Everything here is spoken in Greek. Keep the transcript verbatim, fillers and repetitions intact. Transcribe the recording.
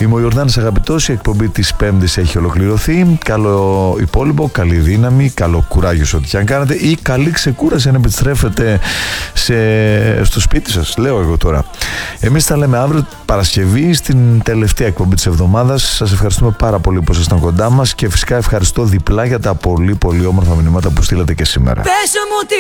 Είμαι ο Ιορδάνης Αγαπητός, η εκπομπή της Πέμπτης έχει ολοκληρωθεί. Καλό υπόλοιπο, καλή δύναμη, καλό κουράγιο σε ό,τι και αν κάνετε ή καλή ξεκούραση αν επιστρέφετε σε... στο σπίτι σας, λέω εγώ τώρα. Εμείς τα λέμε αύριο Παρασκευή στην τελευταία εκπομπή της εβδομάδας. Σας ευχαριστούμε πάρα πολύ που ήσασταν κοντά μας και φυσικά ευχαριστώ διπλά για τα πολύ πολύ όμορφα μηνύματα που στείλατε και σήμερα.